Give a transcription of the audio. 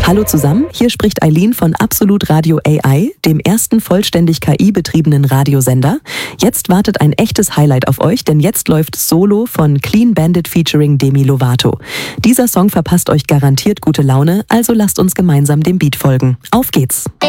Hallo zusammen, hier spricht Eileen von Absolut Radio AI, dem ersten vollständig KI-betriebenen Radiosender. Jetzt wartet ein echtes Highlight auf euch, denn jetzt läuft Solo von Clean Bandit featuring Demi Lovato. Dieser Song verpasst euch garantiert gute Laune, also lasst uns gemeinsam dem Beat folgen. Auf geht's!